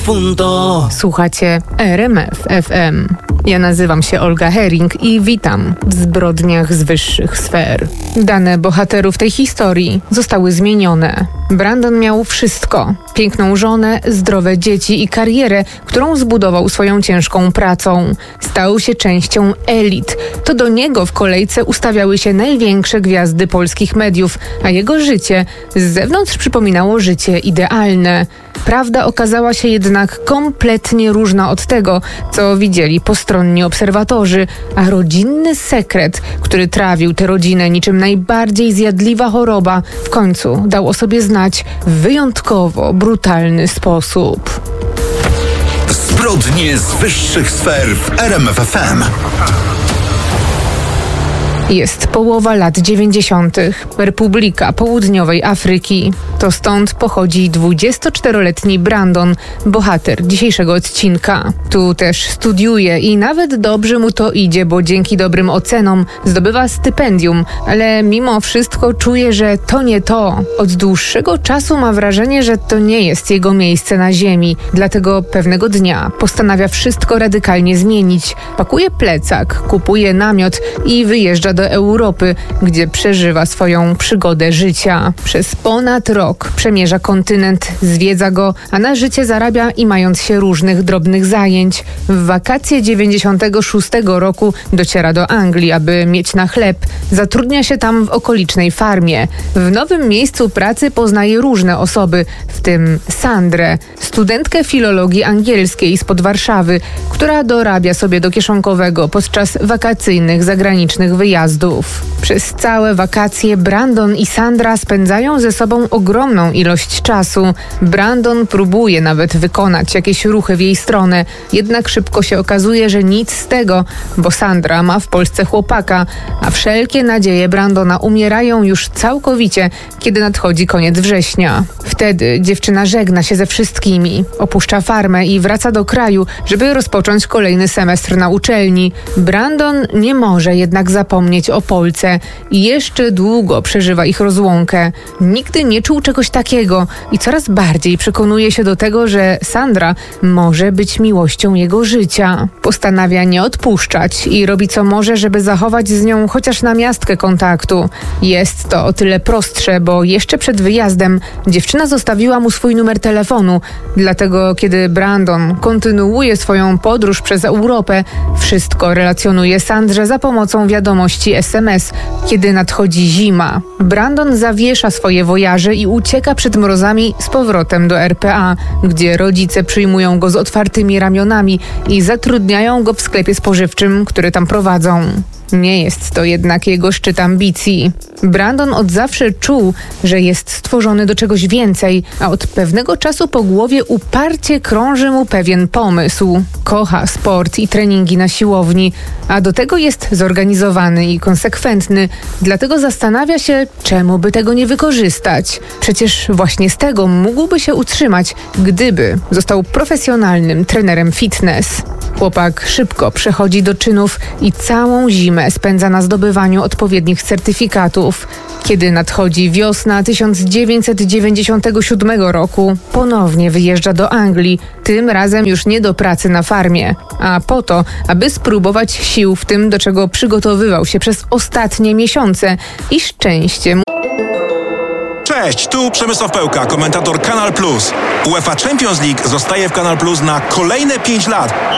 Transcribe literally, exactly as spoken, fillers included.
punto. Słuchacie R M F F M. Ja nazywam się Olga Hering i witam w zbrodniach z wyższych sfer. Dane bohaterów tej historii zostały zmienione. Brandon miał wszystko. Piękną żonę, zdrowe dzieci i karierę, którą zbudował swoją ciężką pracą. Stał się częścią elit. To do niego w kolejce ustawiały się największe gwiazdy polskich mediów, a jego życie z zewnątrz przypominało życie idealne. Prawda okazała się jednak kompletnie różna od tego, co widzieli postronni obserwatorzy, a rodzinny sekret, który trawił tę rodzinę niczym najbardziej zjadliwa choroba, w końcu dał o sobie znać w wyjątkowo brutalny sposób. Zbrodnie z wyższych sfer w R M F F M. Jest połowa lat dziewięćdziesiątych. Republika Południowej Afryki. To stąd pochodzi dwudziestoczteroletni Brandon, bohater dzisiejszego odcinka. Tu też studiuje i nawet dobrze mu to idzie, bo dzięki dobrym ocenom zdobywa stypendium, ale mimo wszystko czuje, że to nie to. Od dłuższego czasu ma wrażenie, że to nie jest jego miejsce na ziemi, dlatego pewnego dnia postanawia wszystko radykalnie zmienić. Pakuje plecak, kupuje namiot i wyjeżdża do Europy, gdzie przeżywa swoją przygodę życia. Przez ponad rok przemierza kontynent, zwiedza go, a na życie zarabia i mając się różnych drobnych zajęć. W wakacje dziewięćdziesiątego szóstego roku dociera do Anglii, aby mieć na chleb. Zatrudnia się tam w okolicznej farmie. W nowym miejscu pracy poznaje różne osoby, w tym Sandrę, studentkę filologii angielskiej spod Warszawy, która dorabia sobie do kieszonkowego podczas wakacyjnych zagranicznych wyjazdów. Przez całe wakacje Brandon i Sandra spędzają ze sobą ogromną ilość czasu. Brandon próbuje nawet wykonać jakieś ruchy w jej stronę, jednak szybko się okazuje, że nic z tego, bo Sandra ma w Polsce chłopaka, a wszelkie nadzieje Brandona umierają już całkowicie, kiedy nadchodzi koniec września. Wtedy dziewczyna żegna się ze wszystkimi, opuszcza farmę i wraca do kraju, żeby rozpocząć kolejny semestr na uczelni. Brandon nie może jednak zapomnieć o Polce i jeszcze długo przeżywa ich rozłąkę. Nigdy nie czuł czegoś takiego i coraz bardziej przekonuje się do tego, że Sandra może być miłością jego życia. Postanawia nie odpuszczać i robi co może, żeby zachować z nią chociaż namiastkę kontaktu. Jest to o tyle prostsze, bo jeszcze przed wyjazdem dziewczyna zostawiła mu swój numer telefonu, dlatego kiedy Brandon kontynuuje swoją podróż przez Europę, wszystko relacjonuje Sandrze za pomocą wiadomości S M S, kiedy nadchodzi zima. Brandon zawiesza swoje wojaże i ucieka przed mrozami z powrotem do R P A, gdzie rodzice przyjmują go z otwartymi ramionami i zatrudniają go w sklepie spożywczym, który tam prowadzą. Nie jest to jednak jego szczyt ambicji. Brandon od zawsze czuł, że jest stworzony do czegoś więcej, a od pewnego czasu po głowie uparcie krąży mu pewien pomysł. Kocha sport i treningi na siłowni, a do tego jest zorganizowany i konsekwentny, dlatego zastanawia się, czemu by tego nie wykorzystać. Przecież właśnie z tego mógłby się utrzymać, gdyby został profesjonalnym trenerem fitness. Chłopak szybko przechodzi do czynów i całą zimę spędza na zdobywaniu odpowiednich certyfikatów. Kiedy nadchodzi wiosna tysiąc dziewięćset dziewięćdziesiątego siódmego roku, ponownie wyjeżdża do Anglii, tym razem już nie do pracy na farmie, a po to, aby spróbować sił w tym, do czego przygotowywał się przez ostatnie miesiące i szczęście mu... Cześć, tu Przemysław Pełka, komentator Kanal Plus. UEFA Champions League zostaje w Kanal Plus na kolejne pięć lat.